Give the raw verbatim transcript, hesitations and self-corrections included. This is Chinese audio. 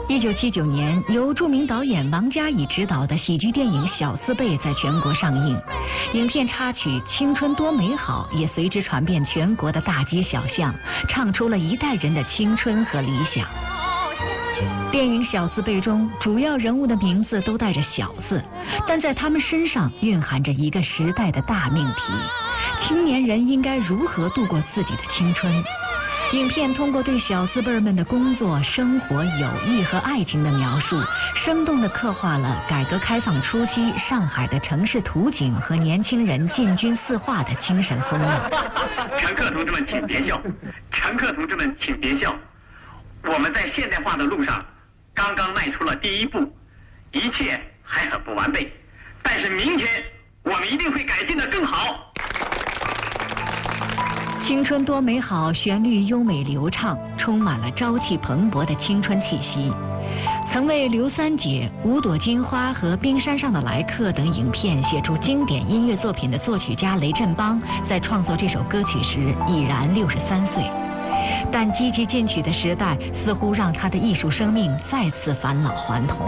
一九七九年，由著名导演王家乙执导的喜剧电影《小四辈》在全国上映，影片插曲《青春多美好》也随之传遍全国的大街小巷，唱出了一代人的青春和理想。电影《小四辈》中，主要人物的名字都带着“小”字，但在他们身上蕴含着一个时代的大命题：青年人应该如何度过自己的青春。影片通过对小四辈们的工作、生活、友谊和爱情的描述，生动地刻画了改革开放初期上海的城市图景和年轻人进军四化的精神风貌。 乘客同志们，请别笑！乘客同志们，请别笑！我们在现代化的路上刚刚迈出了第一步，一切还很不完备，但是明天我们一定会改进得更好。 青春多美好，旋律优美流畅，充满了朝气蓬勃的青春气息。曾为《刘三姐》《五朵金花》和《冰山上的来客》等影片写出经典音乐作品的作曲家雷振邦，在创作这首歌曲时已然六十三岁。但积极进取的时代似乎让他的艺术生命再次返老还童。